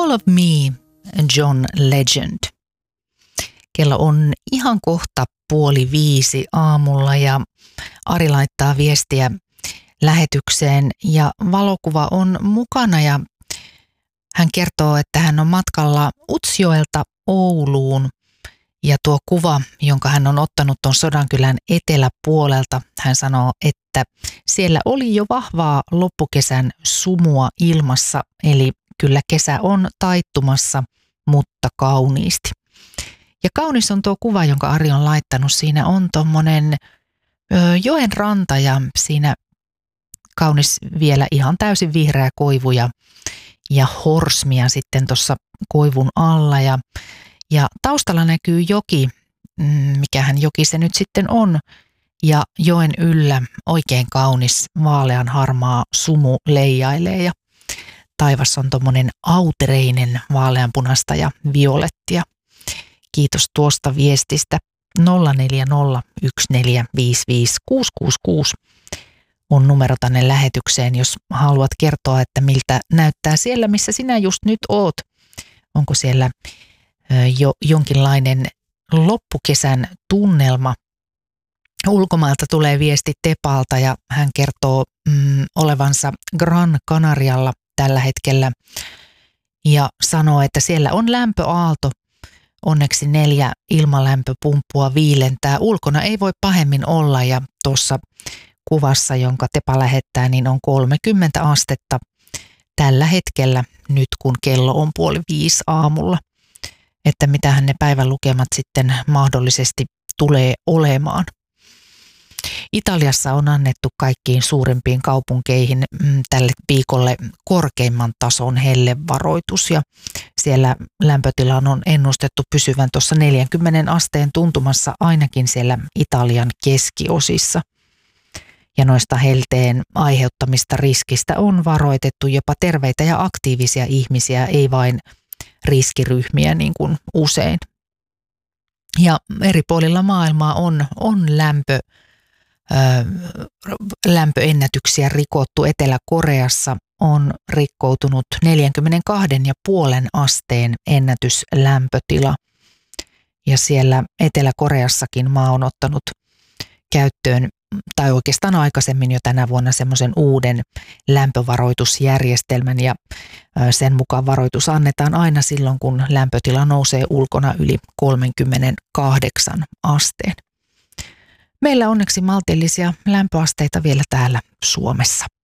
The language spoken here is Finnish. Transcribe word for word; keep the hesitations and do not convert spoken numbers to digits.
All of Me, John Legend. Kello on ihan kohta puoli viisi aamulla ja Ari laittaa viestiä lähetykseen ja valokuva on mukana ja hän kertoo, että hän on matkalla Utsjoelta Ouluun ja tuo kuva, jonka hän on ottanut on Sodankylän eteläpuolelta, hän sanoo, että siellä oli jo vahvaa loppukesän sumua ilmassa, eli kyllä kesä on taittumassa, mutta kauniisti. Ja kaunis on tuo kuva, jonka Ari on laittanut. Siinä on tuommoinen joen ranta ja siinä kaunis vielä ihan täysin vihreä koivu ja, ja horsmia sitten tuossa koivun alla. Ja, ja taustalla näkyy joki, mikähän joki se nyt sitten on. Ja joen yllä oikein kaunis vaalean harmaa sumu leijailee ja taivas on tuommoinen autereinen vaaleanpunasta ja violettia. Kiitos tuosta viestistä. nolla neljä nolla yksi neljä viisi viisi kuusi kuusi kuusi on numero tänne lähetykseen, jos haluat kertoa, että miltä näyttää siellä, missä sinä just nyt oot. Onko siellä jo jonkinlainen loppukesän tunnelma? Ulkomailta tulee viesti Tepalta ja hän kertoo mm, olevansa Gran Canarialla tällä hetkellä ja sanoo, että siellä on lämpöaalto. Onneksi neljä ilmalämpöpumppua viilentää. Ulkona ei voi pahemmin olla ja tuossa kuvassa, jonka Tepa lähettää, niin on kolmekymmentä astetta tällä hetkellä nyt, kun kello on puoli viisi aamulla. Että mitähän ne päivän lukemat sitten mahdollisesti tulee olemaan. Italiassa on annettu kaikkiin suurimpiin kaupunkeihin tälle viikolle korkeimman tason hellevaroitus ja siellä lämpötilan on ennustettu pysyvän tuossa neljänkymmenen asteen tuntumassa ainakin siellä Italian keskiosissa. Ja noista helteen aiheuttamista riskistä on varoitettu jopa terveitä ja aktiivisia ihmisiä, ei vain riskiryhmiä niin kuin usein. Ja eri puolilla maailmaa on, on lämpö. lämpöennätyksiä rikottu. Etelä-Koreassa on rikkoutunut neljäkymmentäkaksi pilkku viisi asteen ennätyslämpötila. Ja siellä Etelä-Koreassakin maa on ottanut käyttöön, tai oikeastaan aikaisemmin jo tänä vuonna semmoisen uuden lämpövaroitusjärjestelmän. Ja sen mukaan varoitus annetaan aina silloin, kun lämpötila nousee ulkona yli kolmekymmentäkahdeksan asteen. Meillä onneksi maltillisia lämpöasteita vielä täällä Suomessa.